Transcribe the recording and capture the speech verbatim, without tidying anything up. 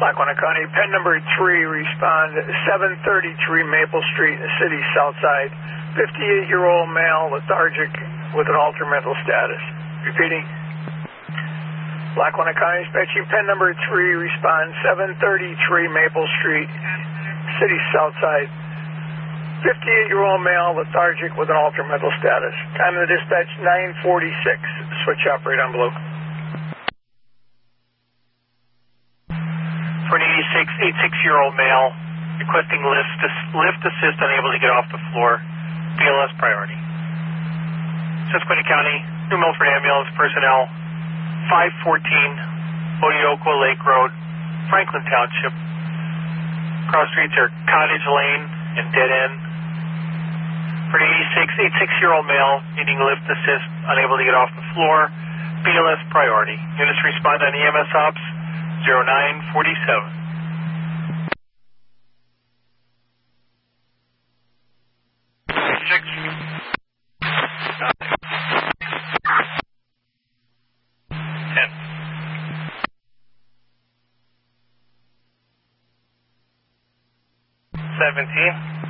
Lackawanna County, pen number three, respond seven thirty-three Maple Street in the city south side. fifty-eight-year-old male, lethargic, with an altered mental status. Repeating. Lackawanna County dispatching, pen number three, respond seven thirty-three Maple Street, city south side. fifty-eight-year-old male, lethargic, with an altered mental status. Time of the dispatch, nine forty-six. Switch operator on blue. For an eighty-six, eighty-six-year-old male requesting lift, lift assist, unable to get off the floor, B L S priority. Susquehanna County, New Milford Ambulance personnel, five fourteen Oneokwa Lake Road, Franklin Township. Cross streets are Cottage Lane and Dead End. For an eighty-six, eighty-six-year-old male needing lift assist, unable to get off the floor, B L S priority. Units respond on E M S ops zero nine forty-seven. Six. Ten. Seventeen.